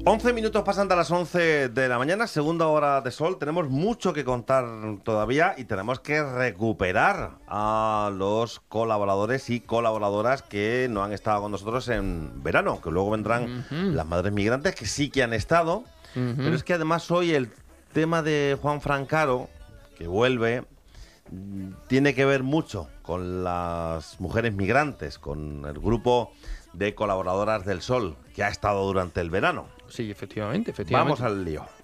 11 minutos pasan de las 11 de la mañana, segunda hora de sol. Tenemos mucho que contar todavía y tenemos que recuperar a los colaboradores y colaboradoras que no han estado con nosotros en verano, que luego vendrán las madres migrantes que sí que han estado. Pero es que además hoy el tema de Juan Francaro, que vuelve, tiene que ver mucho con las mujeres migrantes, con el grupo de colaboradoras del Sol que ha estado durante el verano. Sí, efectivamente. Vamos al lío.